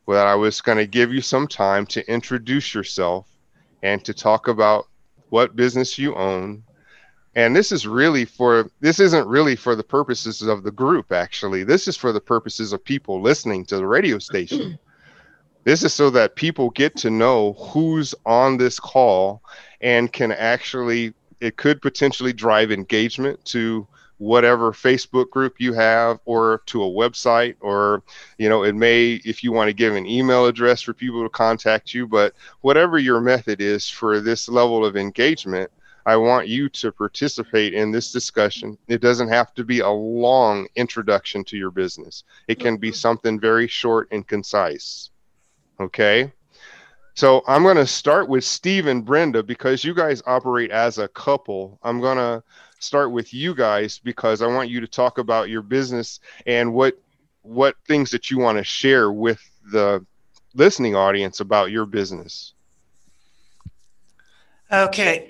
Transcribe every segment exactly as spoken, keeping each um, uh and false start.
Well, I was going to give you some time to introduce yourself and to talk about what business you own. And this is really for, this isn't really for the purposes of the group, actually. This is for the purposes of people listening to the radio station. This is so that people get to know who's on this call and can actually, it could potentially drive engagement to whatever Facebook group you have or to a website, or, you know, it may, if you want to give an email address for people to contact you, but whatever your method is for this level of engagement, I want you to participate in this discussion. It doesn't have to be a long introduction to your business. It can be something very short and concise. Okay. So I'm going to start with Steve and Brenda because you guys operate as a couple. I'm going to start with you guys because I want you to talk about your business and what what things that you want to share with the listening audience about your business. Okay.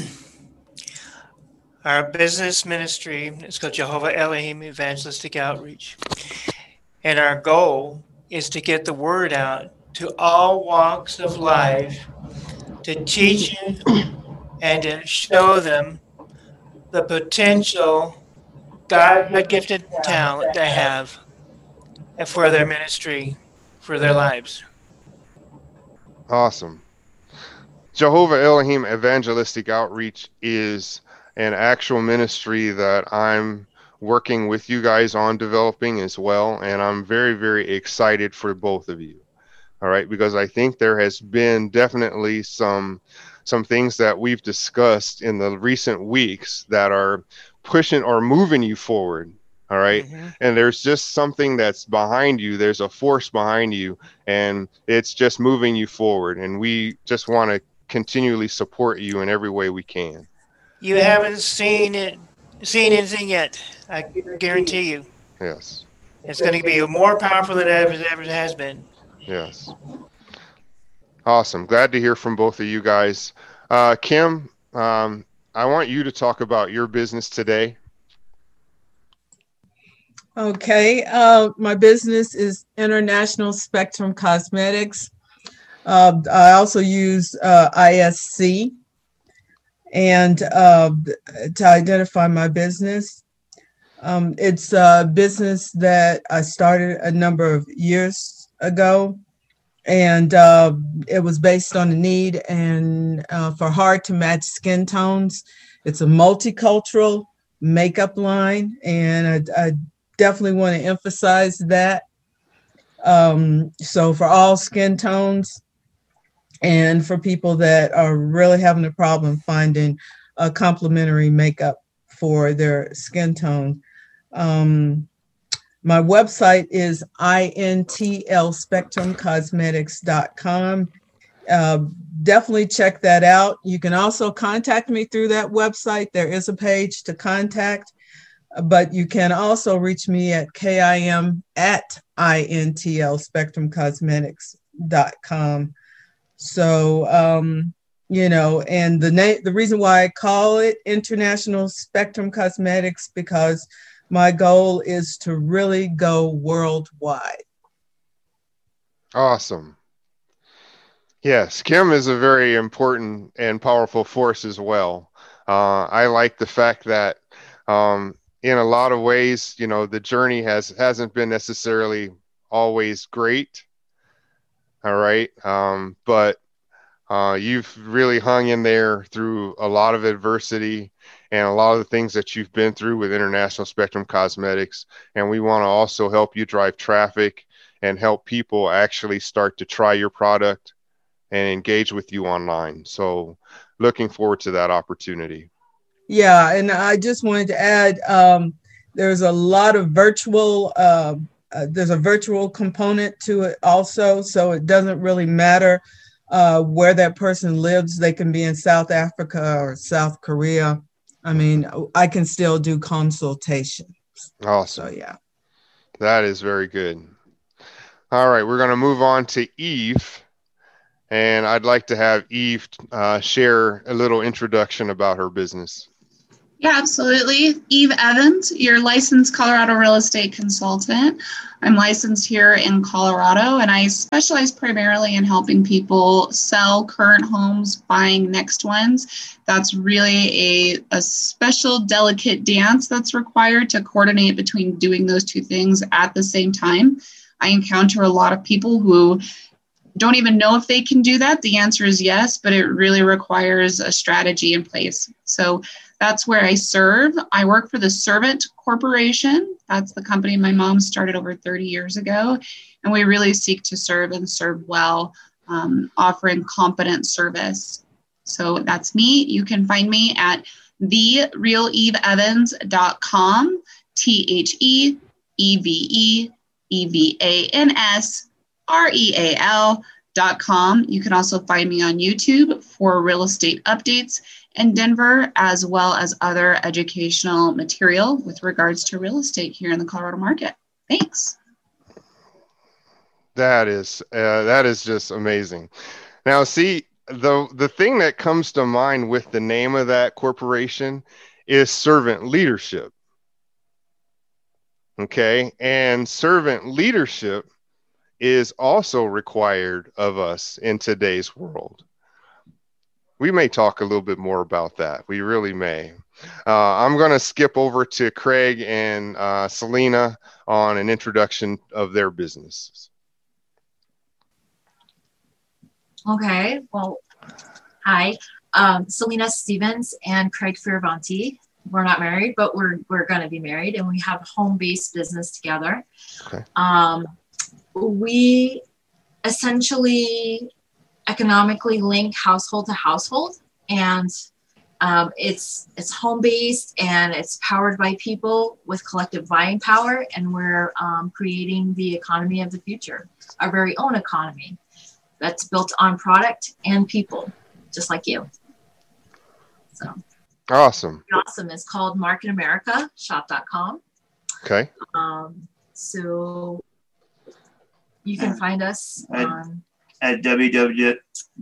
Our business ministry is called Jehovah Elohim Evangelistic Outreach. And our goal is to get the word out to all walks of life, to teach and to show them the potential God-gifted talent they have for their ministry, for their lives. Awesome. Jehovah Elohim Evangelistic Outreach is an actual ministry that I'm working with you guys on developing as well. And I'm very, very excited for both of you. All right. Because I think there has been definitely some, some things that we've discussed in the recent weeks that are pushing or moving you forward. All right. Mm-hmm. And there's just something that's behind you. There's a force behind you and it's just moving you forward. And we just want to continually support you in every way we can. You haven't seen it, seen anything yet. I guarantee you. Yes. It's going to be more powerful than it ever, ever has been. Yes. Awesome. Glad to hear from both of you guys. Uh, Kim, um, I want you to talk about your business today. Okay. Uh, my business is International Spectrum Cosmetics. Uh, I also use uh, I S C. And uh, to identify my business, um, it's a business that I started a number of years ago, and uh, it was based on the need and uh, for hard to match skin tones. It's a multicultural makeup line, and I, I definitely want to emphasize that. Um, so for all skin tones, and for people that are really having a problem finding a complementary makeup for their skin tone. Um, my website is I N T L spectrum cosmetics dot com. Uh, definitely check that out. You can also contact me through that website. There is a page to contact, but you can also reach me at kim at I N T L spectrum cosmetics dot com. So, um, you know, and the name, the reason why I call it International Spectrum Cosmetics, because my goal is to really go worldwide. Awesome. Yes, Kim is a very important and powerful force as well. Uh, I like the fact that um, in a lot of ways, you know, the journey has, hasn't been necessarily always great. All right. Um, but uh, you've really hung in there through a lot of adversity and a lot of the things that you've been through with International Spectrum Cosmetics. And we want to also help you drive traffic and help people actually start to try your product and engage with you online. So looking forward to that opportunity. Yeah. And I just wanted to add, um, there's a lot of virtual uh, Uh, there's a virtual component to it also, so it doesn't really matter uh, where that person lives. They can be in South Africa or South Korea. I mean, I can still do consultations. Awesome. So, yeah. That is very good. All right, we're going to move on to Eve, and I'd like to have Eve uh, share a little introduction about her business. Yeah, absolutely. Eve Evans, your licensed Colorado real estate consultant. I'm licensed here in Colorado, and I specialize primarily in helping people sell current homes, buying next ones. That's really a, a special, delicate dance that's required to coordinate between doing those two things at the same time. I encounter a lot of people who don't even know if they can do that. The answer is yes, but it really requires a strategy in place. So that's where I serve. I work for the Servant Corporation. That's the company my mom started over thirty years ago. And we really seek to serve and serve well, um, offering competent service. So that's me. You can find me at the real eve evans dot com, T H E E V E E V A N S R E A L dot com. You can also find me on YouTube for real estate updates in Denver, as well as other educational material with regards to real estate here in the Colorado market. Thanks. That is uh, that is just amazing. Now, see, the the thing that comes to mind with the name of that corporation is servant leadership. Okay, and servant leadership is also required of us in today's world. We may talk a little bit more about that. We really may. Uh, I'm going to skip over to Craig and uh, Selena on an introduction of their businesses. Okay, well, hi, um, Selena Stevens and Craig Fioravanti. We're not married, but we're we're going to be married, and we have a home-based business together. Okay. Um, we essentially economically link household to household, and um, it's it's home-based and it's powered by people with collective buying power, and we're um, creating the economy of the future, our very own economy that's built on product and people, just like you. So awesome. Awesome. It's called market america shop dot com. Okay. Um, so you can find us at, on at www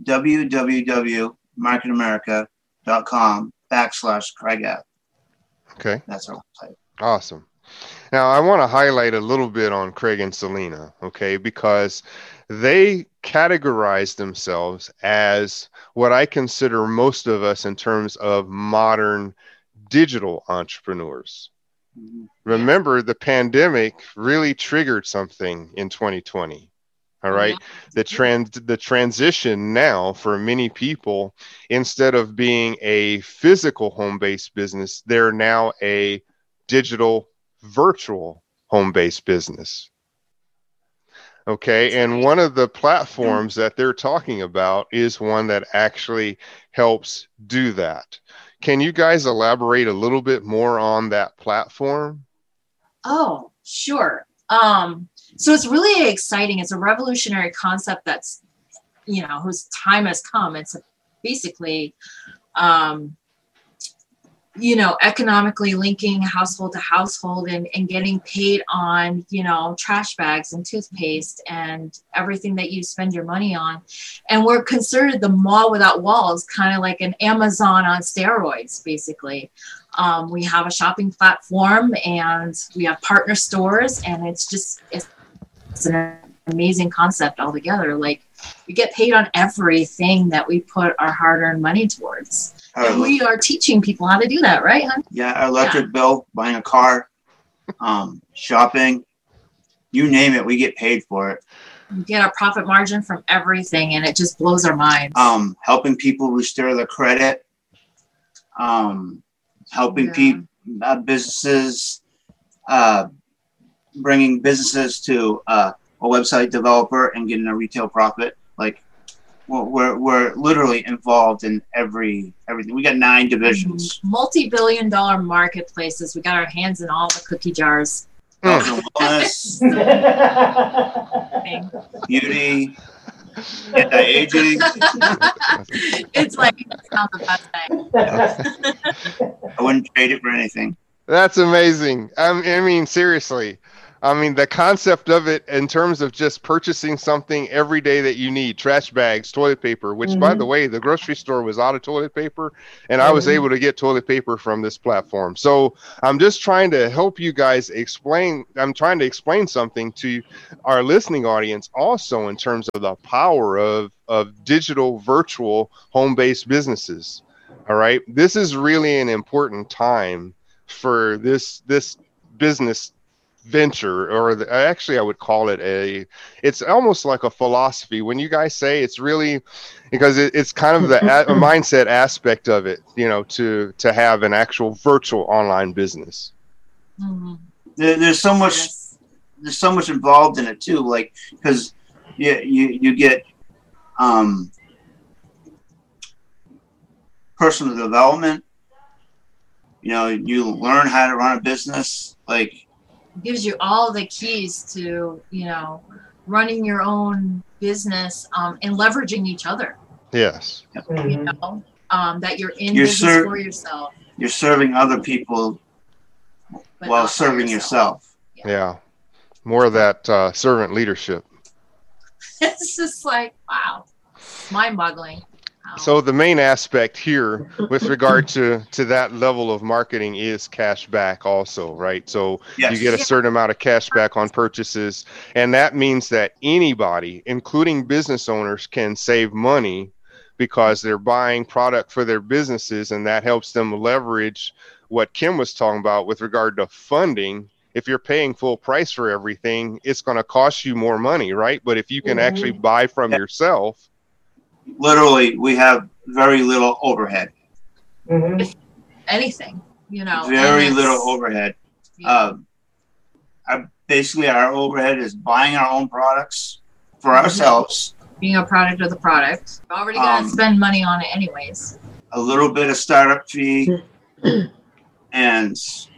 dot market america dot com backslash Craig F. Okay. That's our website. Awesome. Now, I want to highlight a little bit on Craig and Selena, okay, because they categorize themselves as what I consider most of us in terms of modern digital entrepreneurs. Mm-hmm. Remember, the pandemic really triggered something in twenty twenty. All right. Yeah. The trans the transition now for many people, instead of being a physical home-based business, they're now a digital virtual home-based business. Okay. And one of the platforms that they're talking about is one that actually helps do that. Can you guys elaborate a little bit more on that platform? Oh, sure. Um, so it's really exciting. It's a revolutionary concept that's, you know, whose time has come. It's basically, um, you know, economically linking household to household and, and getting paid on, you know, trash bags and toothpaste and everything that you spend your money on. And we're considered the mall without walls, kind of like an Amazon on steroids, basically. Um, we have a shopping platform and we have partner stores, and it's just, it's, it's an amazing concept altogether. Like, we get paid on everything that we put our hard-earned money towards. And we are teaching people how to do that, right, hon? Yeah, our electric yeah. bill, buying a car, um, shopping, you name it, we get paid for it. We get our profit margin from everything, and it just blows our minds. Um, helping people restore their credit, um, helping yeah. people, uh, businesses, uh, bringing businesses to uh, a website developer and getting a retail profit. Like, We're, we're literally involved in every everything. We got nine divisions. Multi-billion dollar marketplaces. We got our hands in all the cookie jars. Health and wellness, beauty, anti-aging. It's like, it's not the best thing. I wouldn't trade it for anything. That's amazing. I mean, seriously. I mean, the concept of it in terms of just purchasing something every day that you need, trash bags, toilet paper, which mm-hmm. by the way, the grocery store was out of toilet paper and mm-hmm. I was able to get toilet paper from this platform. So I'm just trying to help you guys explain. I'm trying to explain something to our listening audience also in terms of the power of, of digital virtual home-based businesses. All right. This is really an important time for this, this business venture, or the, actually I would call it a, it's almost like a philosophy. When you guys say it's really, because it, it's kind of the a, mindset aspect of it, you know, to, to have an actual virtual online business. Mm-hmm. There, there's so much, there's so much involved in it too. Like, cause you, you, you get, um, personal development, you know, you learn how to run a business, like, gives you all the keys to, you know, running your own business um, and leveraging each other. Yes. You know, um, that you're in you're business ser- for yourself. You're serving other people but while serving yourself. yourself. Yeah. yeah. More of that uh, servant leadership. It's just like, wow, mind-boggling. So the main aspect here with regard to, to that level of marketing is cash back also, right? So yes. you get a certain amount of cash back on purchases. And that means that anybody, including business owners, can save money because they're buying product for their businesses. And that helps them leverage what Kim was talking about with regard to funding. If you're paying full price for everything, it's going to cost you more money, right? But if you can mm-hmm. actually buy from yeah. yourself, literally, we have very little overhead. Mm-hmm. Anything, you know. Very little overhead. Yeah. Uh, our, basically, our overhead is buying our own products for mm-hmm. ourselves. Being a product of the product. We're already going to um, spend money on it anyways. A little bit of startup fee. And,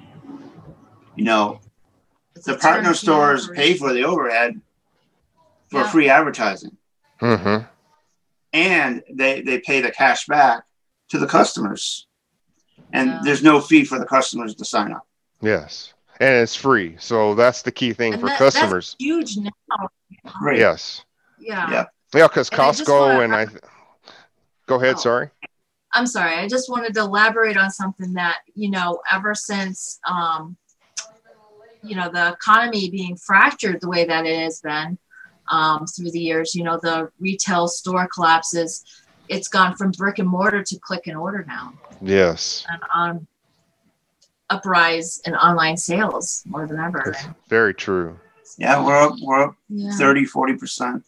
you know, it's the partner stores pay for the overhead for yeah. free advertising. Mm-hmm. And they, they pay the cash back to the customers. And yeah. there's no fee for the customers to sign up. Yes. And it's free. So that's the key thing and for that, customers. That's huge now. Great. Yes. Yeah. Yeah. Yeah, because Costco and I, and I go ahead, oh, sorry. I'm sorry. I just wanted to elaborate on something that, you know, ever since, um, you know, the economy being fractured the way that it has been, Um, through the years, you know, the retail store collapses, it's gone from brick and mortar to click and order now. Yes. And um, uprise in online sales more than ever. That's very true. Yeah, we're up, we're up yeah. thirty, forty percent.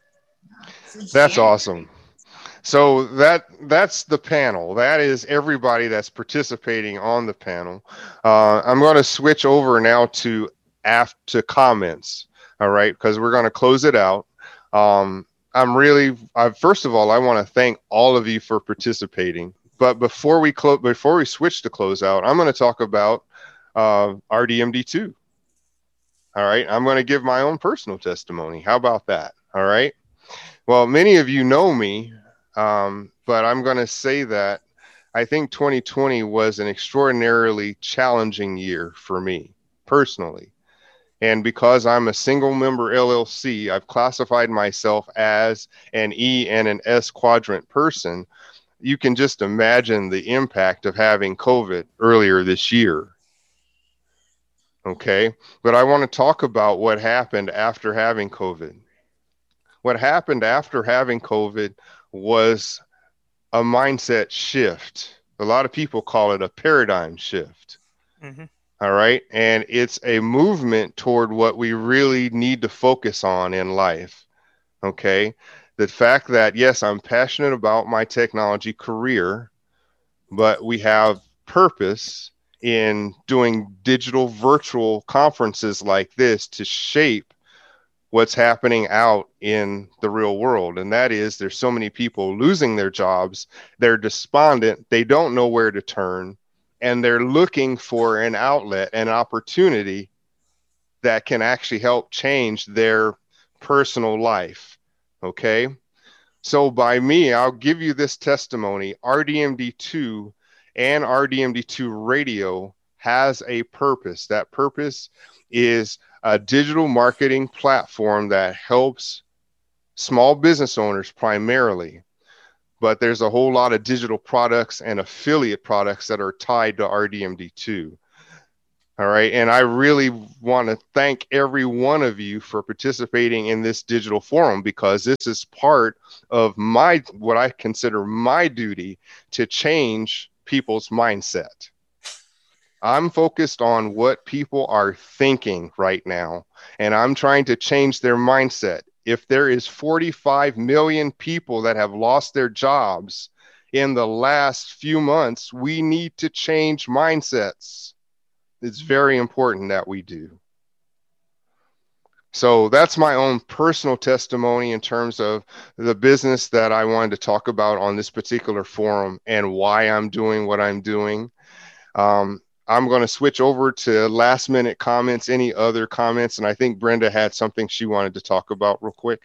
That's awesome. So that that's the panel. That is everybody that's participating on the panel. Uh, I'm going to switch over now to after comments. All right, because we're going to close it out. Um, I'm really, I, first of all, I want to thank all of you for participating. But before we close, before we switch to close out, I'm going to talk about uh, R D M D two. All right, I'm going to give my own personal testimony. How about that? All right. Well, many of you know me, um, but I'm going to say that I think twenty twenty was an extraordinarily challenging year for me personally. And because I'm a single member L L C, I've classified myself as an E and an S quadrant person. You can just imagine the impact of having COVID earlier this year. Okay. But I want to talk about what happened after having COVID. What happened after having COVID was a mindset shift. A lot of people call it a paradigm shift. Mm-hmm. All right. And it's a movement toward what we really need to focus on in life. Okay. The fact that, yes, I'm passionate about my technology career, but we have purpose in doing digital virtual conferences like this to shape what's happening out in the real world. And that is there's so many people losing their jobs. They're despondent. They don't know where to turn. And they're looking for an outlet, an opportunity that can actually help change their personal life. Okay. So by me, I'll give you this testimony. R D M D two and R D M D two radio has a purpose. That purpose is a digital marketing platform that helps small business owners primarily, but there's a whole lot of digital products and affiliate products that are tied to R D M D two. All right. And I really want to thank every one of you for participating in this digital forum, because this is part of my, what I consider my duty to change people's mindset. I'm focused on what people are thinking right now, and I'm trying to change their mindset. If there is forty-five million people that have lost their jobs in the last few months, we need to change mindsets. It's very important that we do. So that's my own personal testimony in terms of the business that I wanted to talk about on this particular forum and why I'm doing what I'm doing. Um, I'm going to switch over to last minute comments, any other comments. And I think Brenda had something she wanted to talk about real quick.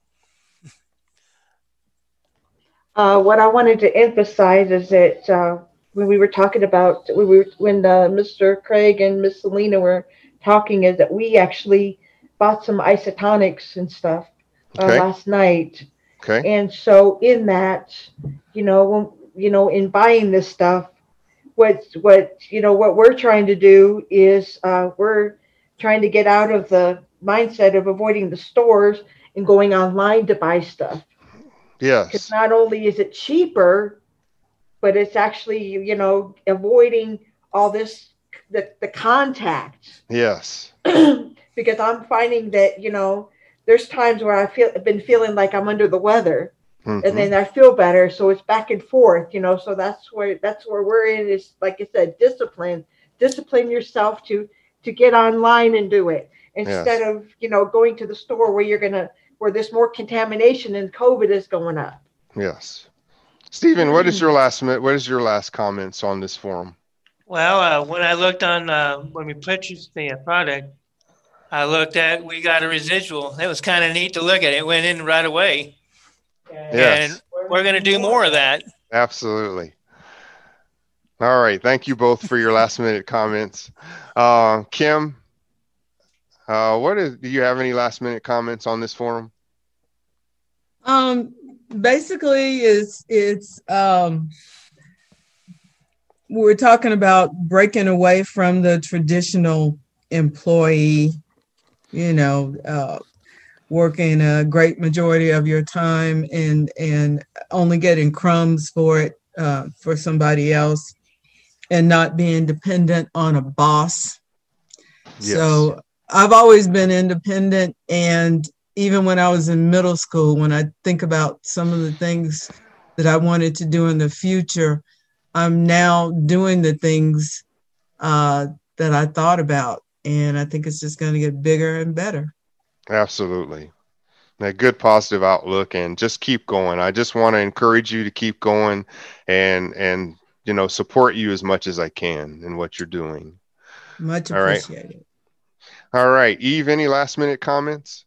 Uh, what I wanted to emphasize is that uh, when we were talking about, when, we were, when uh, Mister Craig and Miss Selena were talking, is that we actually bought some isotonics and stuff uh, Okay. last night. Okay. And so in that, you know, when, you know, in buying this stuff, what, what, you know, what we're trying to do is uh, we're trying to get out of the mindset of avoiding the stores and going online to buy stuff. Yes. Because not only is it cheaper, but it's actually, you know, avoiding all this, the, the contact. Yes. Because I'm finding that, you know, there's times where I feel I've been feeling like I'm under the weather, mm-hmm. and then I feel better. So it's back and forth, you know, so that's where, that's where we're in is, like I said, discipline, discipline yourself to, to get online and do it instead yes. of, you know, going to the store where you're going to, where there's more contamination and COVID is going up. Yes. Stephen, what is your last what is your last comments on this forum? Well, uh, when I looked on uh, when we purchased the product, I looked at we got a residual. It was kind of neat to look at. It went in right away. Yes. And we're going to do more of that. Absolutely. All right. Thank you both for your last minute comments. Uh, Kim, uh, what is? Do you have any last minute comments on this forum? Um. Basically, it's it's um, we're talking about breaking away from the traditional employee, you know, uh, working a great majority of your time and and only getting crumbs for it uh, for somebody else, and not being dependent on a boss. Yes. So I've always been independent, and even when I was in middle school, when I think about some of the things that I wanted to do in the future, I'm now doing the things uh, that I thought about. And I think it's just going to get bigger and better. Absolutely. A good positive outlook, and just keep going. I just want to encourage you to keep going and, and, you know, support you as much as I can in what you're doing. Much appreciated. All right. All right. Eve, any last minute comments?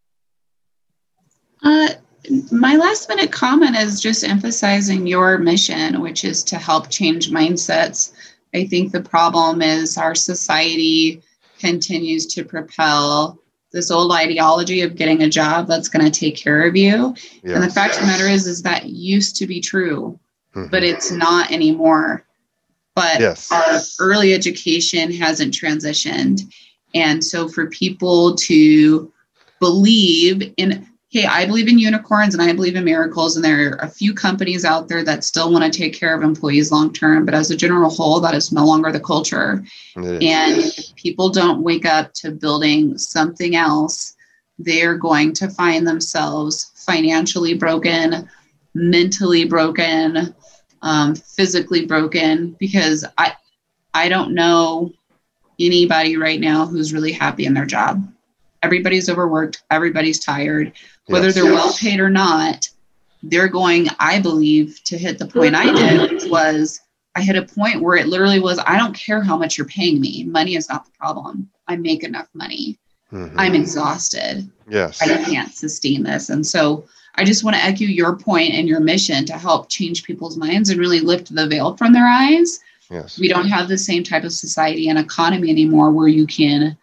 Uh, my last minute comment is just emphasizing your mission, which is to help change mindsets. I think the problem is our society continues to propel this old ideology of getting a job that's going to take care of you. Yes. And the fact of the matter is, is that used to be true, mm-hmm. but it's not anymore. But yes. our early education hasn't transitioned. And so for people to believe in, hey, I believe in unicorns and I believe in miracles, and there are a few companies out there that still want to take care of employees long term, but as a general whole, that is no longer the culture. Yes. And if people don't wake up to building something else, they're going to find themselves financially broken, mentally broken, um, physically broken, because I, I don't know anybody right now who's really happy in their job. Everybody's overworked. Everybody's tired. Whether yes. they're well paid or not, they're going, I believe, to hit the point I did, which was I hit a point where it literally was, I don't care how much you're paying me. Money is not the problem. I make enough money. Mm-hmm. I'm exhausted. Yes. I can't sustain this. And so I just want to echo your point and your mission to help change people's minds and really lift the veil from their eyes. Yes. We don't have the same type of society and economy anymore where you can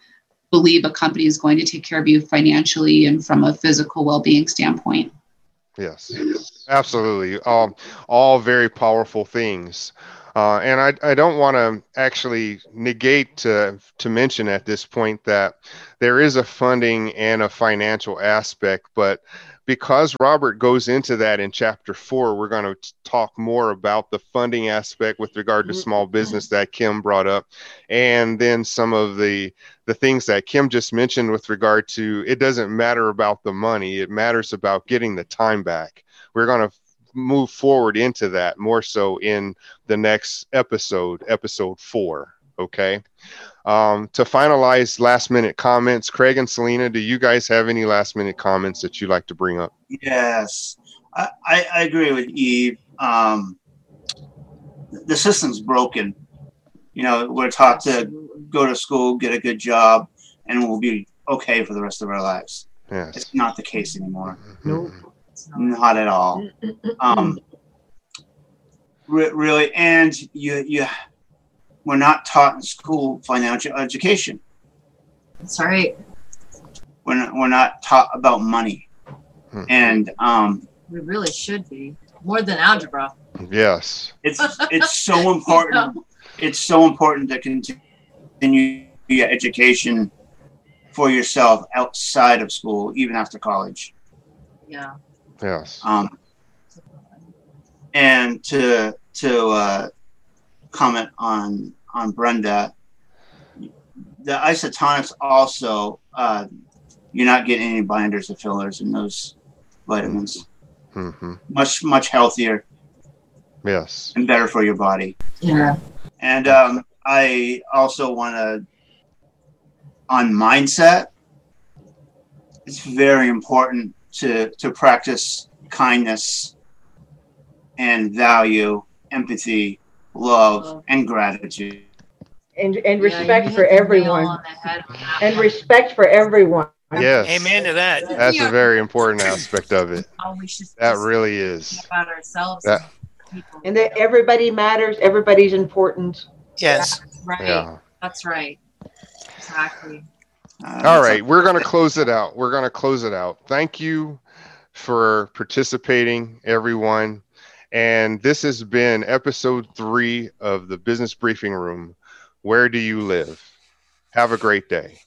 believe a company is going to take care of you financially and from a physical well-being standpoint. Yes, absolutely. Um, all very powerful things. Uh, and I, I don't want to actually negate to, to mention at this point that there is a funding and a financial aspect, but because Robert goes into that in chapter four, we're going to talk more about the funding aspect with regard to small business that Kim brought up. And then some of the, the things that Kim just mentioned with regard to, it doesn't matter about the money. It matters about getting the time back. We're going to move forward into that more so in the next episode, episode four. Okay. Um, to finalize last minute comments, Craig and Selena, do you guys have any last minute comments that you'd like to bring up? Yes, I, I, I agree with Eve. Um, the system's broken. You know, we're taught to go to school, get a good job, and we'll be okay for the rest of our lives. Yes. It's not the case anymore. Nope. Not at all. Um, re- really, and you, you, we're not taught in school financial education. That's right. We're not, we're not taught about money, Hmm. and um, We really should be. More than algebra. Yes. it's it's so important. It's so important to continue your education for yourself outside of school, even after college. Yeah. Yes. Um, and to to uh, comment on on Brenda, the isotonics also, uh, you're not getting any binders or fillers in those vitamins. Mm-hmm. Much much healthier Yes. and better for your body. Yeah. And um, I also want to, on mindset, it's very important to to practice kindness and value, empathy, love, Love. and gratitude. And and Yeah, respect you for hit the nail everyone. on the head on that And one. respect for everyone. Yes. Amen to that. That's a very important aspect of it. How we should That just really is. think about ourselves That- and people. And that everybody matters, everybody's important. Yes. That's right. Yeah. That's right. Exactly. Uh, All right, we're going to close it out. We're going to close it out. Thank you for participating, everyone. And this has been episode three of the Business Briefing Room. Where do you live? Have a great day.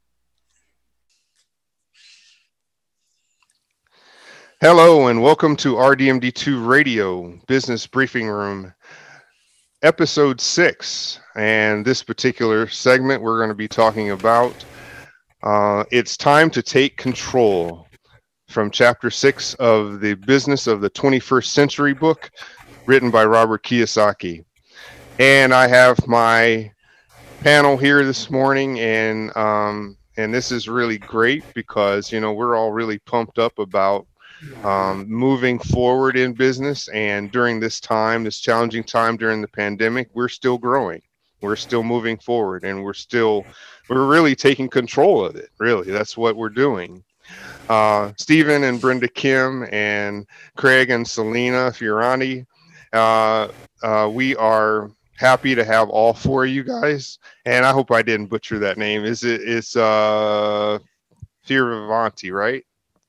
Hello, and welcome to R D M D two Radio Business Briefing Room, episode six. And this particular segment, we're going to be talking about uh, It's Time to Take Control from chapter six of the Business of the twenty-first Century book, written by Robert Kiyosaki. And I have my panel here this morning, and um, and this is really great because, you know, we're all really pumped up about um, moving forward in business. And during this time, this challenging time during the pandemic, we're still growing. We're still moving forward, and we're still, we're really taking control of it. Really, that's what we're doing. Uh, Stephen and Brenda Kim and Craig and Selena Fiorani, uh, uh, we are happy to have all four of you guys. And I hope I didn't butcher that name. Is it, it's uh, Fioravanti, right?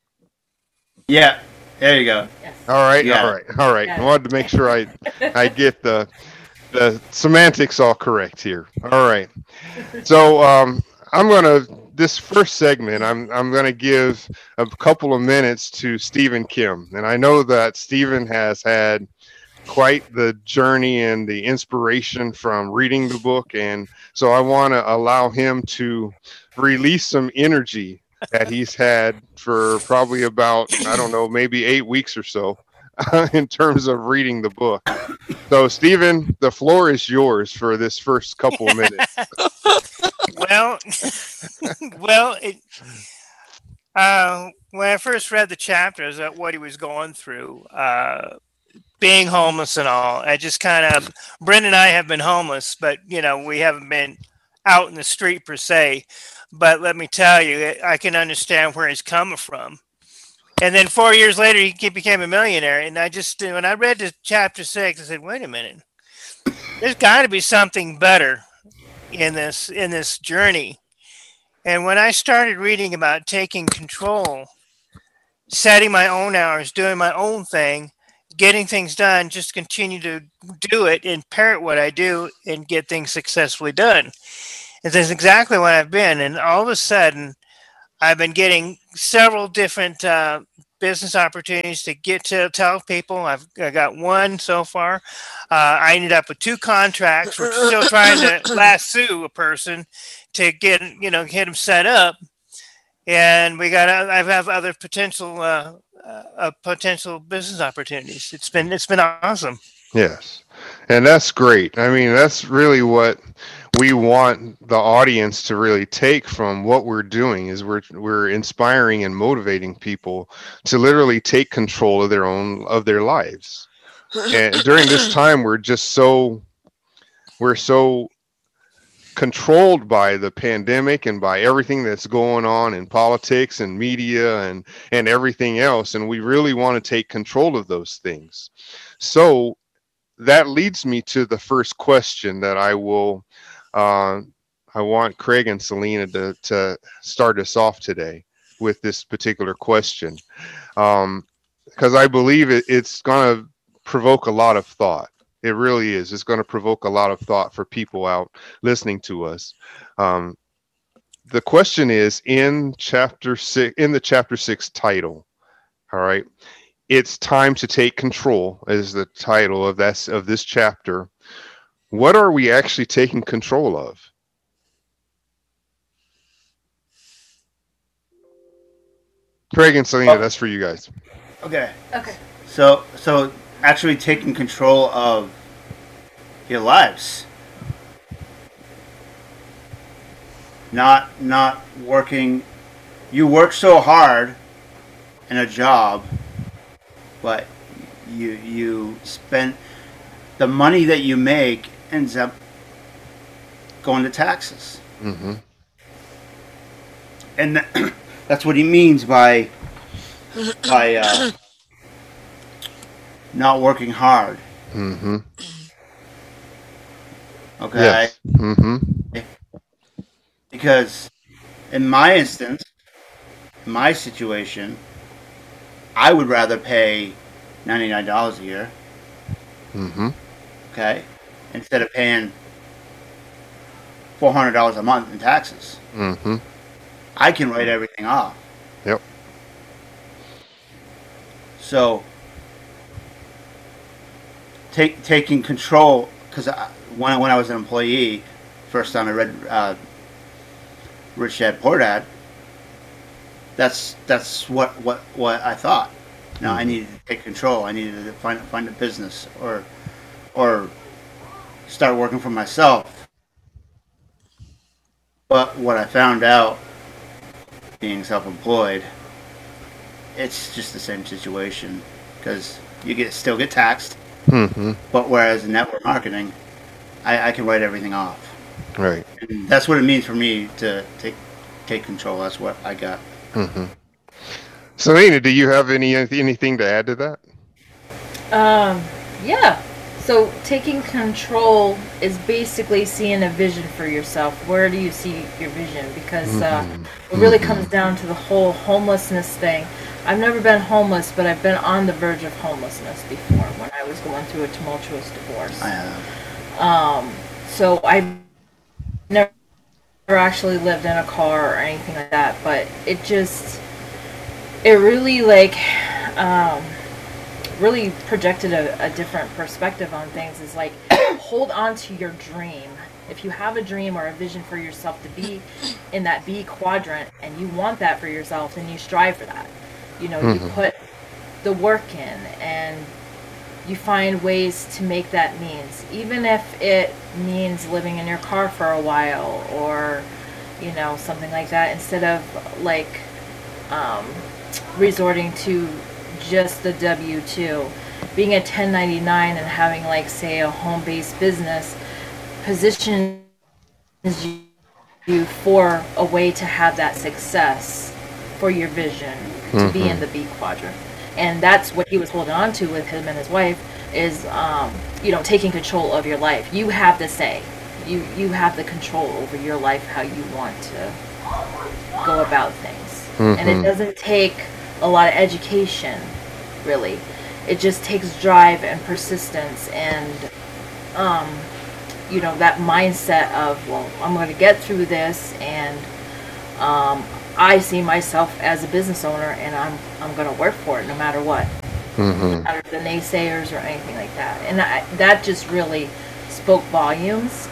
Yeah, there you go. All right, Yeah. all right, all right. Yeah. I wanted to make sure I I get the the semantics all correct here. All right. So um, I'm gonna this first segment. I'm I'm gonna give a couple of minutes to Stephen Kim, and I know that Stephen has had quite the journey and the inspiration from reading the book, and so I want to allow him to release some energy that he's had for probably about, I don't know, maybe eight weeks or so in terms of reading the book. So, Stephen, the floor is yours for this first couple of minutes. Well, well, it, uh, when I first read the chapters of what he was going through, uh, being homeless and all, I just kind of, Brenda and I have been homeless, but, you know, we haven't been out in the street per se. But let me tell you, I can understand where he's coming from. And then four years later, he became a millionaire. And I just, when I read the chapter six, I said, wait a minute, there's got to be something better in this in this journey. And when I started reading about taking control, setting my own hours, doing my own thing, getting things done, just continue to do it and parrot what I do and get things successfully done. And that's exactly what I've been. And all of a sudden, I've been getting several different uh, business opportunities to get to tell people. I've I got one so far. Uh, I ended up with two contracts. We're still trying to lasso a person to get, you know, get them set up. And we got, I have other potential, uh, uh, potential business opportunities. It's been, it's been awesome. Yes. And that's great. I mean, that's really what we want the audience to really take from what we're doing is we're, we're inspiring and motivating people to literally take control of their own, of their lives. And during this time, we're just so, we're so controlled by the pandemic and by everything that's going on in politics and media and, and everything else. And we really want to take control of those things. So that leads me to the first question that I will, uh, I want Craig and Selena to, to start us off today with this particular question. Um, because I believe it, it's going to provoke a lot of thought. It really is. It's going to provoke a lot of thought for people out listening to us. Um, the question is in chapter six, in the chapter six title. All right. It's time to take control is the title of that, of this chapter. What are we actually taking control of? Craig and Selena, Oh. that's for you guys. Okay. Okay. So, so actually taking control of your lives. Not, not working. You work so hard in a job, but you, you spend the money that you make ends up going to taxes. Mm-hmm. And th- that's what he means by, by, uh, not working hard. Mm-hmm. Okay. Yes. Mm-hmm. Because in my instance, in my situation, I would rather pay ninety-nine dollars a year. Mm-hmm. Okay. Instead of paying four hundred dollars a month in taxes. Mm-hmm. I can write everything off. Yep. So, take, taking control, because when, when I was an employee, first time I read uh, Rich Dad Poor Dad, that's that's what, what, what I thought. Now, I needed to take control. I needed to find find a business or or start working for myself. But what I found out, being self-employed, it's just the same situation because you get still get taxed. Mm-hmm. But whereas in network marketing, I, I can write everything off. Right. And that's what it means for me to take take control. That's what I got. Mm-hmm. Selena, do you have any anything to add to that? Um, yeah. So taking control is basically seeing a vision for yourself. Where do you see your vision? Because uh, Mm-hmm. it really Mhm. comes down to the whole homelessness thing. I've never been homeless, but I've been on the verge of homelessness before when I was going through a tumultuous divorce. I have. Um, so I never actually lived in a car or anything like that, but it just, it really like, um, really projected a, a different perspective on things. Is like, hold on to your dream. If you have a dream or a vision for yourself to be in that B quadrant and you want that for yourself, then you strive for that. You know, Mhm. you put the work in and you find ways to make that means, even if it means living in your car for a while or, you know, something like that, instead of like um, resorting to just the W two. Being a ten ninety-nine and having like, say, a home-based business positions you for a way to have that success for your vision, to be in the B quadrant. And that's what he was holding on to with him and his wife is, um, you know, taking control of your life. You have the say. You you have the control over your life, how you want to go about things. Mm-hmm. And it doesn't take a lot of education, really. It just takes drive and persistence and, um, you know, that mindset of, well, I'm going to get through this, and um, I see myself as a business owner, and I'm I'm going to work for it no matter what. Mm-hmm. No matter the naysayers or anything like that. And I, that just really spoke volumes,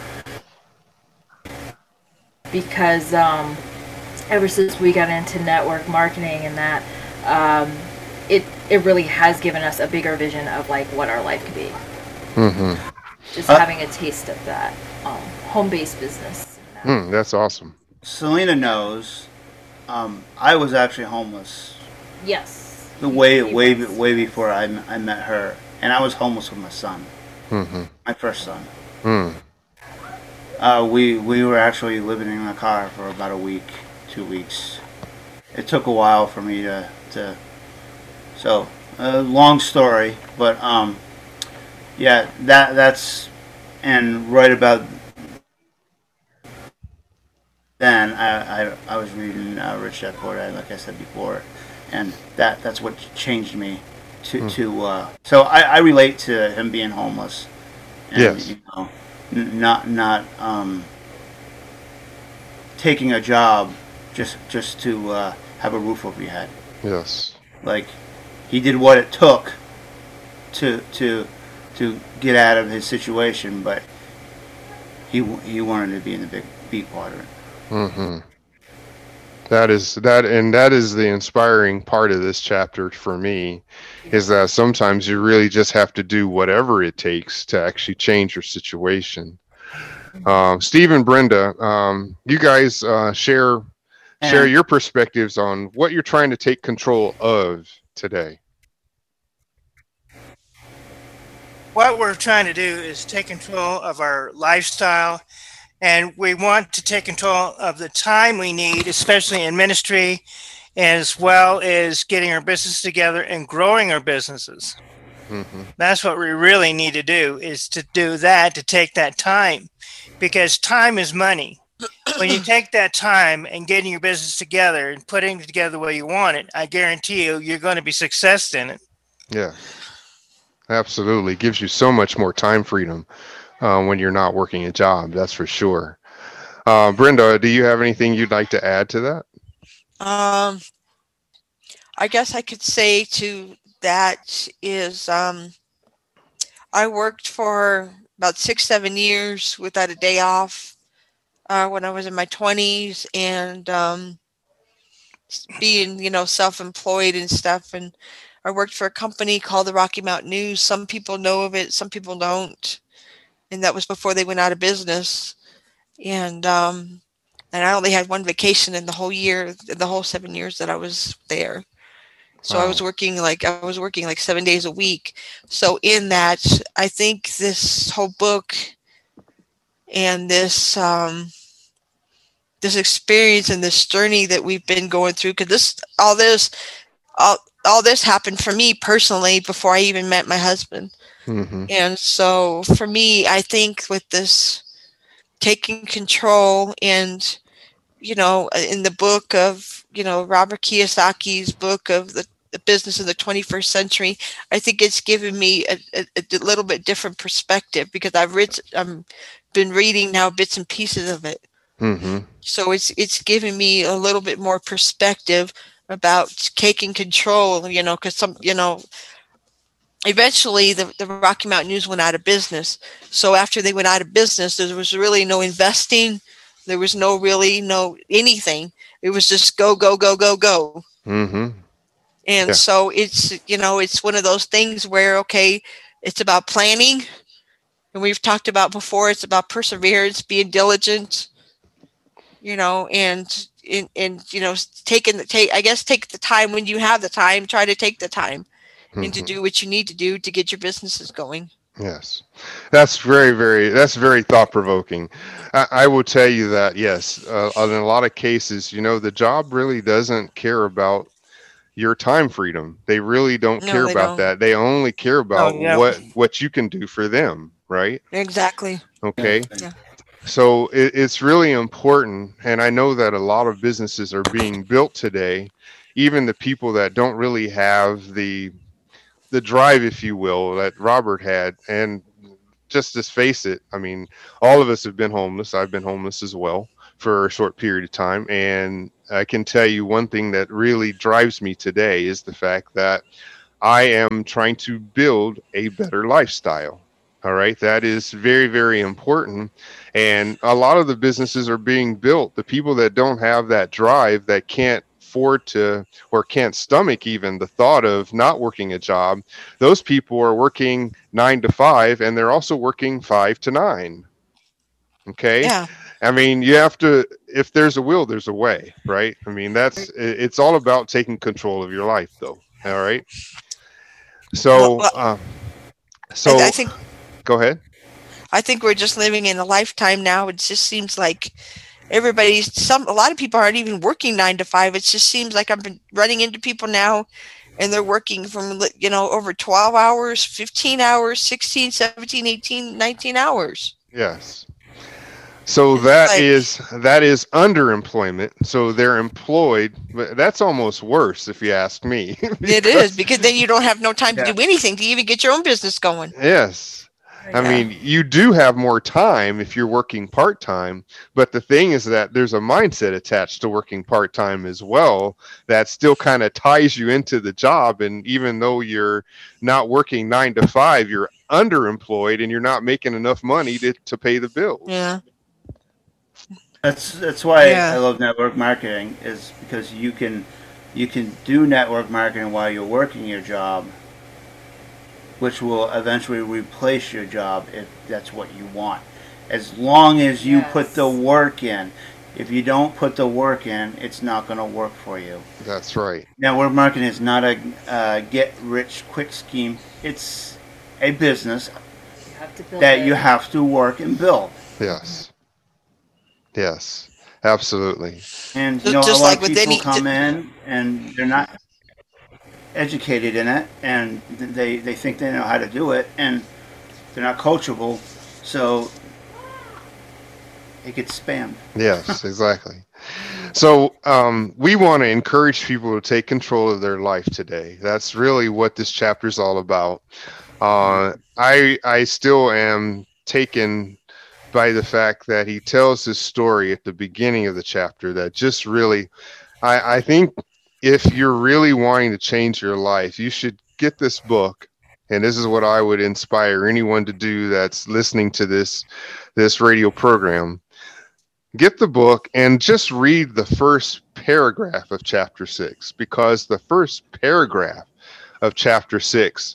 because um, ever since we got into network marketing and that, um, it it really has given us a bigger vision of like what our life could be. Mm-hmm. Just Uh, having a taste of that um, home-based business. Mm, that's awesome. Selena knows um, I was actually homeless Yes. the way He way was. way before I, I met her, and I was homeless with my son, Mm-hmm. my first son. Mm. Uh, we we were actually living in a car for about a week, two weeks. It took a while for me to to. So, uh, long story, but um, yeah, that that's, and right about then I I, I was reading uh, Rich Dad Poor Dad, like I said before, and that that's what changed me to Hmm. to. Uh, so I, I relate to him being homeless. And, Yes. You know, n- not not um, taking a job just just to uh, have a roof over your head. Yes. Like, he did what it took to to to get out of his situation, but he w- he wanted to be in the big B quadrant. Mm-hmm. That is that, and that is the inspiring part of this chapter for me, is that sometimes you really just have to do whatever it takes to actually change your situation. Um, Steve and Brenda, um, you guys uh, share share And- your perspectives on what you're trying to take control of today. What we're trying to do is take control of our lifestyle, and we want to take control of the time we need, especially in ministry, as well as getting our business together and growing our businesses. Mm-hmm. That's what we really need to do, is to do that, to take that time, because time is money. When you take that time and getting your business together and putting it together the way you want it, I guarantee you, you're going to be success in it. Yeah, absolutely. Gives you so much more time freedom uh, when you're not working a job. That's for sure. Uh, Brenda, do you have anything you'd like to add to that? Um, I guess I could say to that is um, I worked for about six, seven years without a day off uh, when I was in my twenties, and um, being, you know, self-employed and stuff. And I worked for a company called the Rocky Mountain News. Some people know of it, some people don't. And that was before they went out of business. And um, and I only had one vacation in the whole year, the whole seven years that I was there. So I Wow. was working like I was working like seven days a week. So in that, I think this whole book and this um, this experience and this journey that we've been going through, because this all this all all this happened for me personally before I even met my husband. Mm-hmm. And so for me, I think with this taking control, and, you know, in the book of, you know, Robert Kiyosaki's book of the, the business of the twenty-first century, I think it's given me a, a, a little bit different perspective, because I've read, I'm been reading now bits and pieces of it. Mm-hmm. So it's, it's given me a little bit more perspective about taking control, you know, because some, you know, eventually the, the Rocky Mountain News went out of business. So after they went out of business, there was really no investing. There was no really no anything. It was just go, go, go, go, go. Mm-hmm. And Yeah. so it's, you know, it's one of those things where, okay, it's about planning. And we've talked about before, it's about perseverance, being diligent, you know, and, and, and you know, taking the, take, I guess, take the time when you have the time, try to take the time. And to Mhm. do what you need to do to get your businesses going. Yes, that's very, very, that's very thought provoking. I, I will tell you that, yes, uh, in a lot of cases, you know, the job really doesn't care about your time freedom. They really don't No, care they about don't. that. They only care about yeah. what, what you can do for them, right? Exactly. Okay. Yeah. So it, it's really important. And I know that a lot of businesses are being built today, even the people that don't really have the the drive, if you will, that Robert had. And just to face it, I mean, all of us have been homeless. I've been homeless as well for a short period of time. And I can tell you one thing that really drives me today is the fact that I am trying to build a better lifestyle. All right. That is very, very important. And a lot of the businesses are being built. The people that don't have that drive, that can't afford to, or can't stomach even the thought of not working a job, those people are working nine to five, and they're also working five to nine. Okay. Yeah. I mean, you have to, if there's a will, there's a way, right? I mean, that's, it's all about taking control of your life, though. All right. So, Well, well, uh, so I, I think go ahead. I think we're just living in a lifetime now. It just seems like everybody's some a lot of people aren't even working nine to five. It just seems like I've been running into people now and they're working from, you know, over twelve hours, fifteen hours, sixteen, seventeen, eighteen, nineteen hours. Yes. So that like- is that is underemployment. So they're employed, but that's almost worse if you ask me. It is, because then you don't have no time Yeah. to do anything to even get your own business going. Yes. I mean, you do have more time if you're working part-time, but the thing is that there's a mindset attached to working part-time as well that still kind of ties you into the job. And even though you're not working nine to five, you're underemployed and you're not making enough money to, to pay the bills. Yeah. That's that's why Yeah. I love network marketing, is because you can you can do network marketing while you're working your job, which will eventually replace your job if that's what you want. As long as you Yes. put the work in. If you don't put the work in, it's not going to work for you. That's right. Network marketing is not a uh, get-rich-quick scheme. It's a business You have to build that it. you have to work and build. Yes. Yes. Absolutely. And Ju- you know, a just lot like of with people any- come in and they're not educated in it, and they they think they know how to do it, and they're not coachable, so it gets spammed. Yes, exactly. So um, we want to encourage people to take control of their life today. That's really what this chapter is all about. Uh, I I still am taken by the fact that he tells this story at the beginning of the chapter that just really, I, I think if you're really wanting to change your life, you should get this book. And this is what I would inspire anyone to do that's listening to this this radio program. Get the book and just read the first paragraph of chapter six, because the first paragraph of chapter six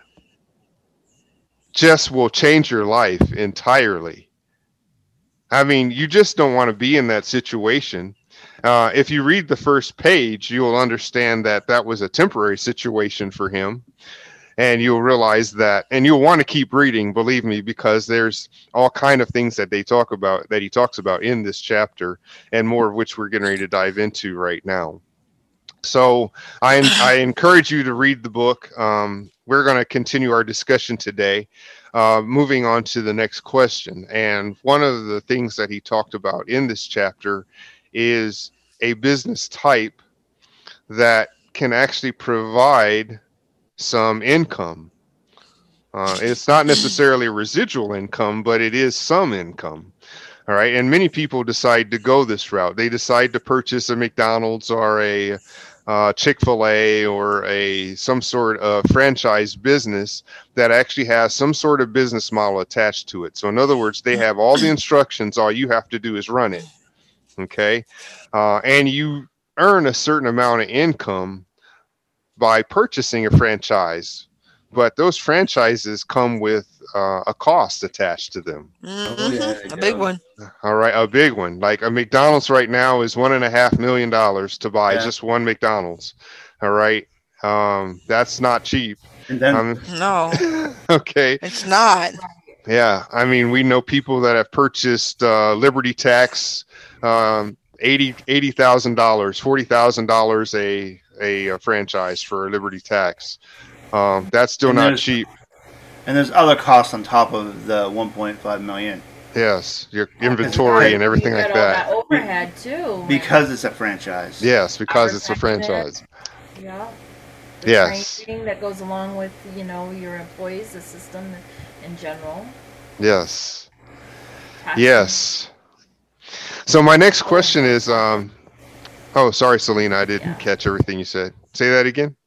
just will change your life entirely. I mean, you just don't want to be in that situation. Uh, if you read the first page, you will understand that that was a temporary situation for him. And you'll realize that, and you'll want to keep reading, believe me, because there's all kind of things that they talk about, that he talks about in this chapter, and more of which we're getting ready to dive into right now. So I, I encourage you to read the book. Um, we're going to continue our discussion today, uh, moving on to the next question. And one of the things that he talked about in this chapter is a business type that can actually provide some income. Uh, it's not necessarily residual income, but it is some income. All right. And many people decide to go this route. They decide to purchase a McDonald's or a uh, Chick-fil-A or a some sort of franchise business that actually has some sort of business model attached to it. So in other words, they have all the instructions. All you have to do is run it. Okay. Uh, and you earn a certain amount of income by purchasing a franchise, but those franchises come with uh, a cost attached to them. Mhm. Oh, yeah, A it big does. one. All right, a big one. Like a McDonald's right now is one and a half million dollars to buy Yeah. just one McDonald's. All right, um, that's not cheap. And then Um, No, okay, it's not. yeah. I mean, we know people that have purchased uh, Liberty Tax, um, eighty eighty thousand dollars, forty thousand dollars a a uh, franchise for Liberty Tax. Um, that's still And not there's- cheap. and there's other costs on top of the one point five million. Yes, your inventory and everything you like got all that. that overhead too. Because it's a franchise. Yes, because it's a Advertisement. franchise. Yeah. The Yes. training that goes along with, you know, your employees, the system in general. Yes. Taxing. Yes. So my next question is, um, oh, sorry, Selena, I didn't Yeah. catch everything you said. Say that again.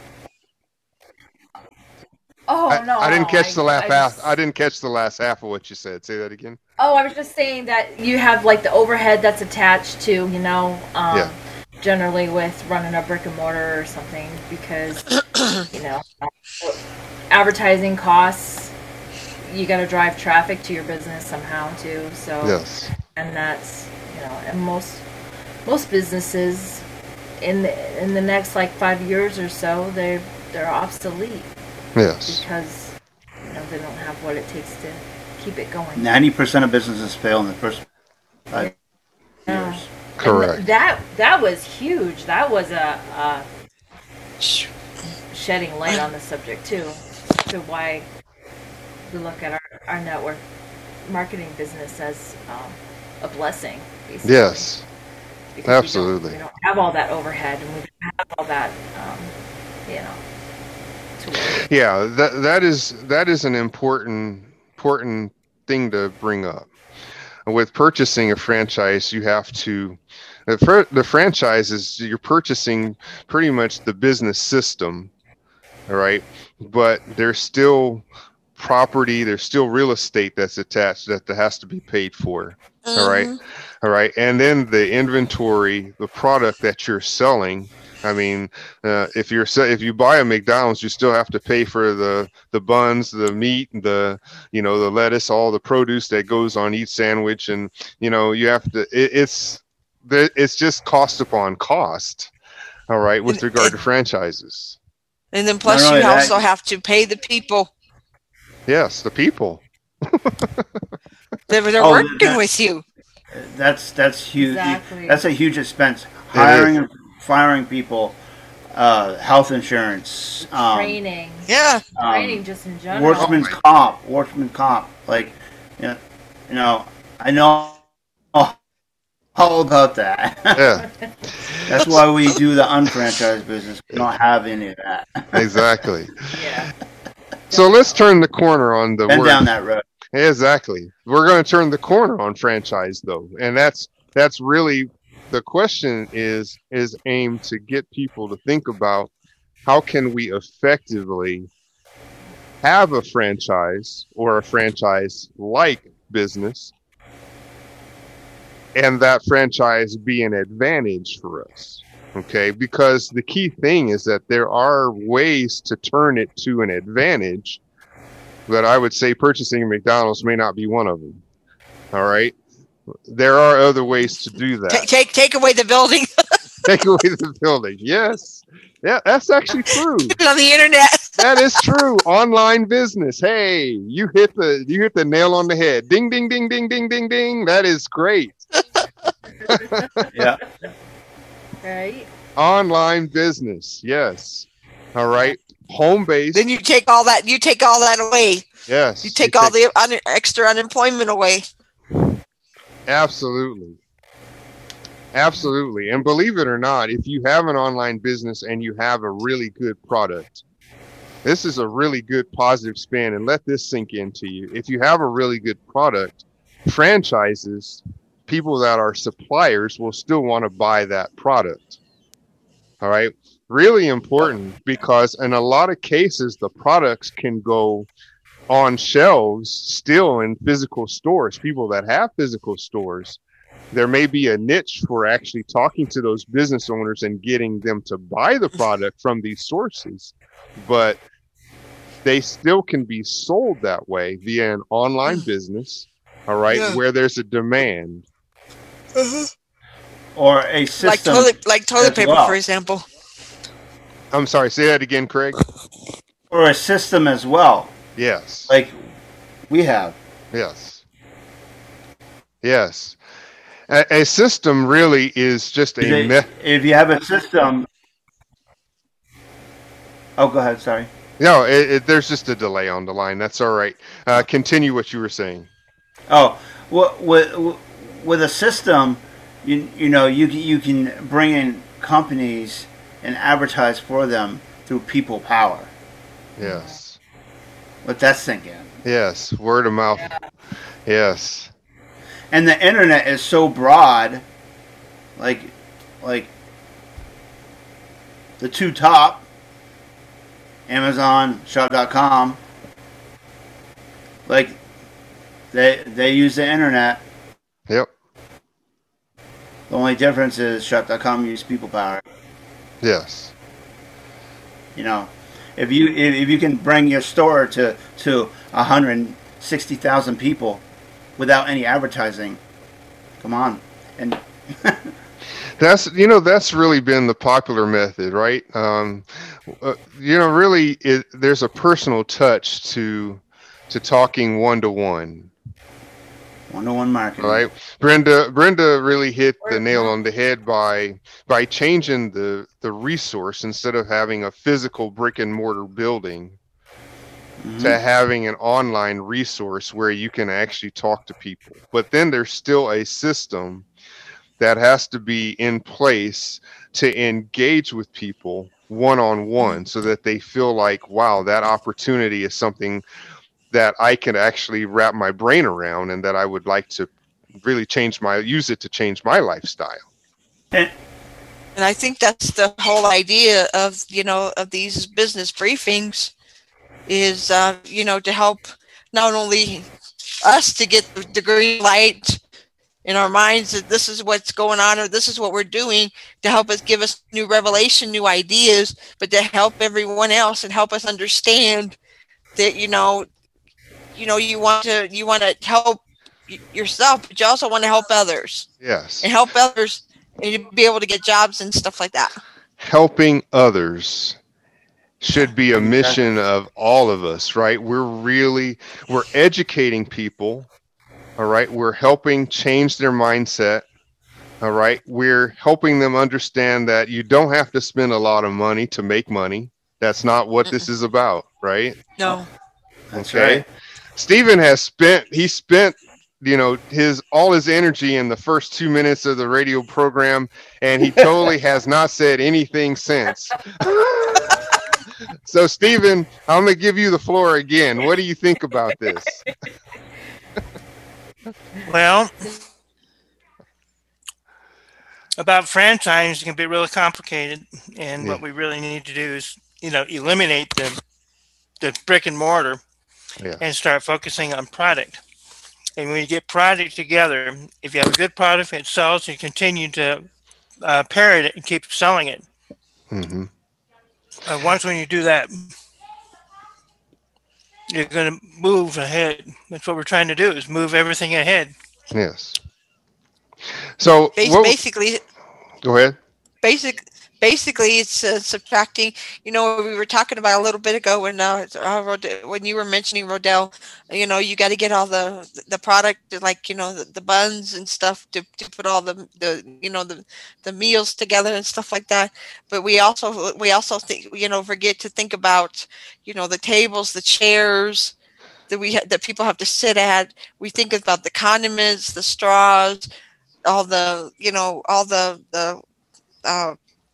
Oh I, no! I didn't catch I- the last I half. just- I didn't catch the last half of what you said. Say that again. Oh, I was just saying that you have like the overhead that's attached to, you know, um, Yeah. generally with running a brick and mortar or something, because you know, advertising costs. You got to drive traffic to your business somehow too. So Yes. and that's, you know, and most most businesses in the in the next like five years or so, they they're obsolete Yes. because you know they don't have what it takes to keep it going. Ninety percent of businesses fail in the first five Yeah. years. Correct. And that that was huge. That was a, a shedding light on the subject too, to why we look at our, our network marketing business as um, a blessing. Basically. Yes. Because we don't- Absolutely. We don't, have all that overhead, and we don't have all that, um, you know. To worry. Yeah, that that is that is an important important thing to bring up. With purchasing a franchise, you have to the, fr- the franchise is you're purchasing pretty much the business system, all right? But there's still property, there's still real estate that's attached that has to be paid for. All right. Mhm. All right. And then the inventory, the product that you're selling. I mean, uh, if you're se- if you buy a McDonald's, you still have to pay for the the buns, the meat, the you know the lettuce, all the produce that goes on each sandwich, and you know you have to. It, it's the- it's just cost upon cost. All right, with And- regard to and- franchises. And then plus only you that- also have to pay the people Yes, the people. that they're Oh, working that- with you. That's that's huge. Exactly. That's a huge expense. Hiring and firing people, uh, health insurance, um, Training, Yeah. um, training just in general. workman's comp, workman's comp. Like, you know, you know, I know all about that. Yeah, That's why we do the unfranchised business. We don't have any of that. exactly. Yeah. So let's turn the corner on the Been word. down that road. Exactly. We're going to turn the corner on franchise though. And that's that's really the question is is aimed to get people to think about how can we effectively have a franchise or a franchise like business and that franchise be an advantage for us. Okay? Because the key thing is that there are ways to turn it to an advantage. But I would say purchasing a McDonald's may not be one of them. All right. There are other ways to do Take that. take take away the building Take away the building. Yes. Yeah, that's actually true. on the internet. That is true. Online business. Hey, you hit the you hit the nail on the head. Ding ding ding ding ding ding ding. That is great. Yeah. Right. Online business. Yes. All right. Home based. Then you take all that. You take all that away. Yes. You take all the un- extra unemployment away. Absolutely. Absolutely. And believe it or not, if you have an online business and you have a really good product, this is a really good positive spin, and let this sink into you. If you have a really good product, franchises, people that are suppliers will still want to buy that product. All right. Really important because in a lot of cases, the products can go on shelves still in physical stores. People that have physical stores, there may be a niche for actually talking to those business owners and getting them to buy the product from these sources, but they still can be sold that way via an online business, all right, Yeah. where there's a demand. Or a Like system. toilet like toilet as paper, well. for example. I'm sorry, say that again, Craig. Or a system as well. Yes. Like we have. Yes. Yes. A, a system really is just a If, me- it- if you have a system. Oh, go ahead. Sorry. no, it, it, there's just a delay on the line. That's all right. Uh, continue what you were saying. Oh, With, with, with a system, you you know you you can bring in companies and advertise for them through people power. Yes. Let that sink in. Yes. Word of mouth. Yeah. Yes. And the internet is so broad, like like the two top, Amazon, shop dot com, like they they use the internet. Yep. The only difference is shop dot com use people power. Yes. You know, if you if, if you can bring your store to to one hundred sixty thousand people without any advertising, come on. And that's you know that's really been the popular method, right? Um, uh, you know, really, it, there's a personal touch to to talking one to one. One-to-one marketing. Right. Brenda Brenda really hit the nail on the head by by changing the the resource. Instead of having a physical brick and mortar building, mm-hmm. to having an online resource where you can actually talk to people. But then there's still a system that has to be in place to engage with people one-on-one, so that they feel like, wow, that opportunity is something that I can actually wrap my brain around, and that I would like to really change my, use it to change my lifestyle. And I think that's the whole idea of, you know, of these business briefings is, uh, you know, to help not only us to get the, the green light in our minds that this is what's going on, or this is what we're doing, to help us, give us new revelation, new ideas, but to help everyone else and help us understand that, you know, you know, you want to, you want to help yourself, but you also want to help others. Yes. And help others, and you'll be able to get jobs and stuff like that. Helping others should be a mission of all of us, right? We're really, we're educating people, all right? We're helping change their mindset, all right? We're helping them understand that you don't have to spend a lot of money to make money. That's not what Mm-mm. this is about, right? No. That's okay. right. Stephen has spent, he spent, you know, his, all his energy in the first two minutes of the radio program, and he totally has not said anything since. So, Stephen, I'm going to give you the floor again. What do you think about this? Well, about franchising, it can be really complicated, and Yeah. what we really need to do is, you know, eliminate the the brick and mortar, Yeah. and start focusing on product. And when you get product together, if you have a good product, it sells, you continue to uh, parrot it and keep selling it. Mm-hmm. Uh, once when you do that, you're going to move ahead. That's what we're trying to do, is move everything ahead. Yes. So, Bas- what, basically, go ahead. basic, basically, it's uh, subtracting. You know, we were talking about a little bit ago when uh, uh, Rod- when you were mentioning Rodell. You know, you got to get all the the product, like, you know, the, the buns and stuff to, to put all the the you know the the meals together and stuff like that. But we also we also think, you know, forget to think about, you know, the tables, the chairs that we ha- that people have to sit at. We think about the condiments, the straws, all the, you know, all the the uh,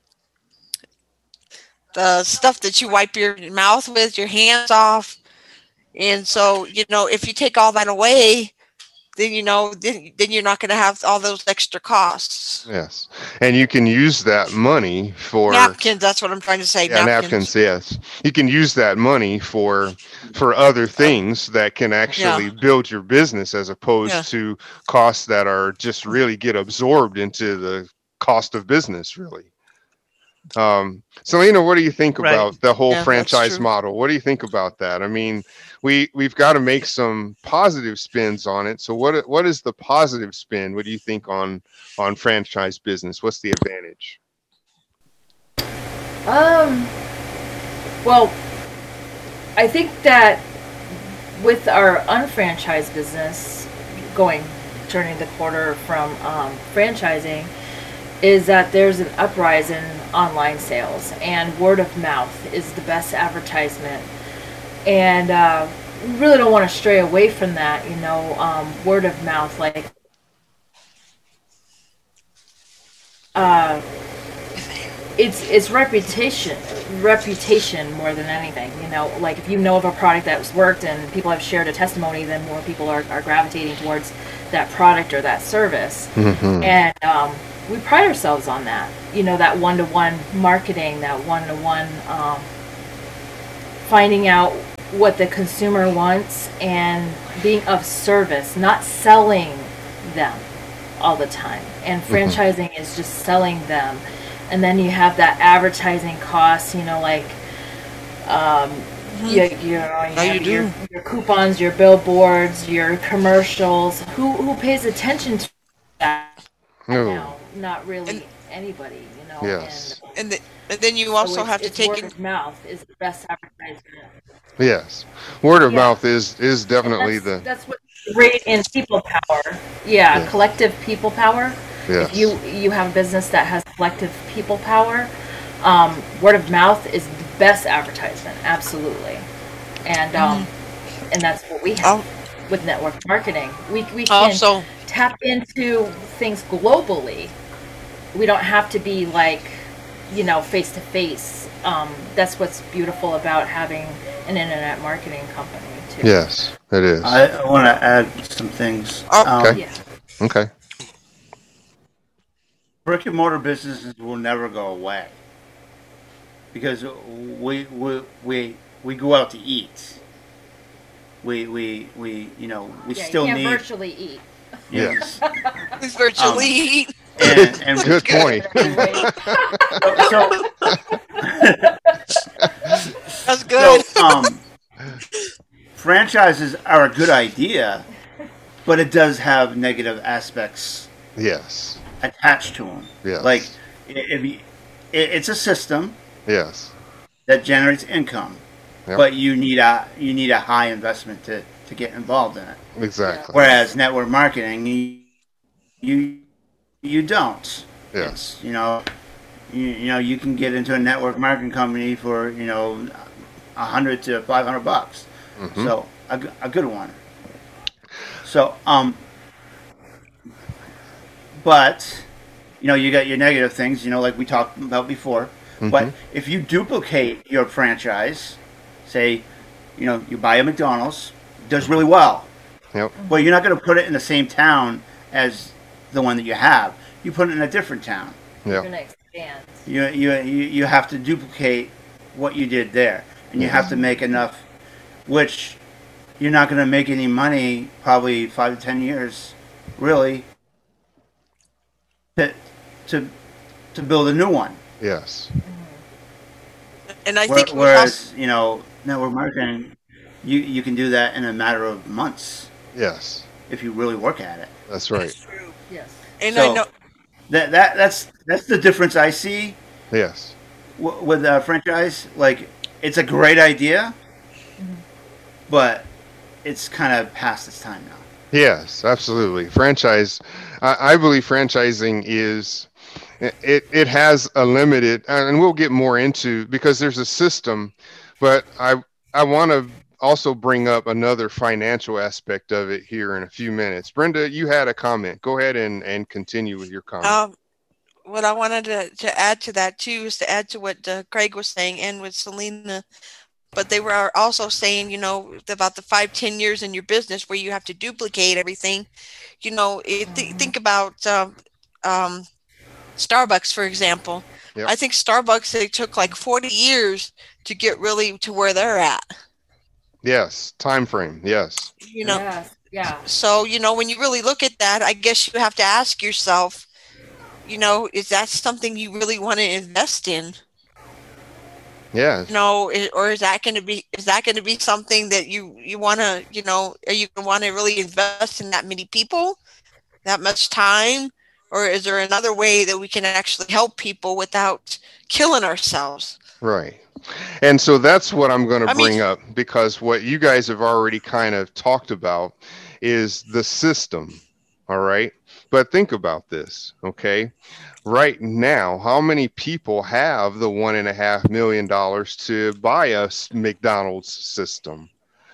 the stuff that you wipe your mouth with, your hands off. And so, you know, if you take all that away, then, you know, then, then you're not going to have all those extra costs. Yes. And you can use that money for Napkins, that's what I'm trying to say. Yeah, napkins. Yes. You can use that money for for other things that can actually Yeah. build your business, as opposed Yeah. to costs that are just really get absorbed into the cost of business, really. Um, Selena, what do you think Right. about the whole Yeah, that's franchise true. model? What do you think about that? I mean, we we've got to make some positive spins on it. So what what is the positive spin? What do you think on on franchise business? What's the advantage? Um, well, I think that with our unfranchised business going, turning the quarter from um, franchising, is that there's an uprise in online sales, and word of mouth is the best advertisement. And uh, we really don't want to stray away from that, you know, um, word of mouth, like, uh, it's it's reputation, reputation more than anything, you know, like if you know of a product that's worked and people have shared a testimony, then more people are, are gravitating towards that product or that service. Mm-hmm. And um, we pride ourselves on that, you know, that one-to-one marketing, that one-to-one um, finding out what the consumer wants and being of service, not selling them all the time. And franchising mm-hmm. is just selling them. And then you have that advertising cost, you know, like um, mm-hmm. you, you know, you have you your, your coupons, your billboards, your commercials. Who who pays attention to that no. now? Not really and, anybody, you know. Yes. And, and, the, and then you also so have to it's take word in of mouth is the best advertisement. Yes, word of Yeah. mouth is is definitely that's, the. That's what's great in people power. Yeah, Yeah. collective people power. Yes. If you you have a business that has collective people power, um, word of mouth is the best advertisement, absolutely. And um, Mm-hmm. and that's what we have Oh. with network marketing. We we can also tap into things globally. We don't have to be like, you know, face to face. Um, That's what's beautiful about having an internet marketing company too. Yes, it is. I, I want to add some things. Oh, okay. Yeah. Okay. Brick and mortar businesses will never go away because we we we, we go out to eat. We we we you know we Yeah, still you can't need virtually eat. Yes. it's virtually Um, eat. and, and Good point. so, That's good. so um, franchises are a good idea, but it does have negative aspects Yes. attached to them. Yes. Like if you, it, it's a system Yes. that generates income, Yep. but you need a you need a high investment to, to get involved in it. Exactly. Whereas network marketing, you you, you don't. Yes. It's, you know, you, you know you can get into a network marketing company for you know a hundred to five hundred bucks. Mhm. So a, g- a good one. So um, but you know you got your negative things. You know, like we talked about before. But Mhm. if you duplicate your franchise, say, you know, you buy a McDonald's, it does really well. Yep. Well, you're not going to put it in the same town as the one that you have. You put it in a different town. You're Yep. gonna expand. You you you, you have to duplicate what you did there, and you have to make enough, which you're not going to make any money probably five to ten years, really, to to to build a new one. Yes. And I Where- think we Whereas, you know, network marketing, you, you can do that in a matter of months Yes. if you really work at it. That's right. true. Yes. And So- I know That that that's that's the difference I see Yes. w- with a franchise. Like, it's a great idea, but it's kind of past its time now. Yes, absolutely. Franchise, I, I believe franchising is, it, it has a limited, and we'll get more into, because there's a system, but I, I want to also bring up another financial aspect of it here in a few minutes. Brenda, you had a comment. Go ahead and, and continue with your comment. um, what I wanted to, to add to that too is to add to what uh, Craig was saying and with Selena, but they were also saying, you know, about the five, ten years in your business where you have to duplicate everything. You know, it, th- think about um, um, Starbucks, for example. Yep. I think Starbucks, they took like forty years to get really to where they're at. Yes, time frame. Yes. You know, Yes. Yeah. so, you know, when you really look at that, I guess you have to ask yourself, you know, is that something you really want to invest in? Yeah. You know, i- or is that going to be, is that going to be something that you, you want to, you know, are you going to want to really invest in that many people, that much time? Or is there another way that we can actually help people without killing ourselves? Right. And so that's what I'm going to I mean- bring up, because what you guys have already kind of talked about is the system. All right. But think about this. Okay. Right now, how many people have the one and a half million dollars to buy a s- McDonald's system?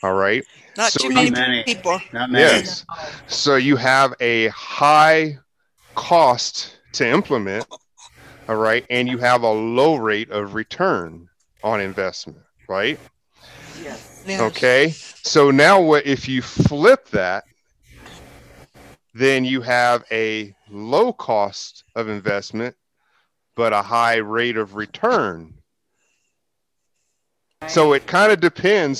All right. Not So too you- many, many. people. Not many. Yes. So you have a high cost to implement, all right, and you have a low rate of return on investment, right? Yes. Yes. Okay. So now what if you flip that, then you have a low cost of investment, but a high rate of return. So it kind of depends